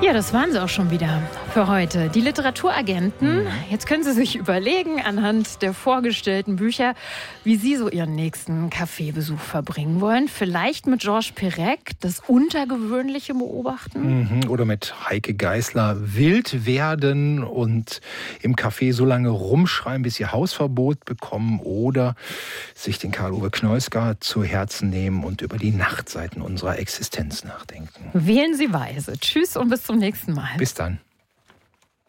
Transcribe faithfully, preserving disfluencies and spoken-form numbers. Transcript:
Ja, das waren sie auch schon wieder für heute. Die Literaturagenten. Jetzt können Sie sich überlegen, anhand der vorgestellten Bücher, wie Sie so Ihren nächsten Kaffeebesuch verbringen wollen. Vielleicht mit Georges Perec, das Untergewöhnliche beobachten. Mhm. Oder mit Heike Geisler, wild werden und im Café so lange rumschreien, bis sie Hausverbot bekommen. Oder sich den Karl-Uwe Kneusgard zu Herzen nehmen und über die Nachtseiten unserer Existenz nachdenken. Wählen Sie weise. Tschüss und bis zum nächsten Mal. Bis dann.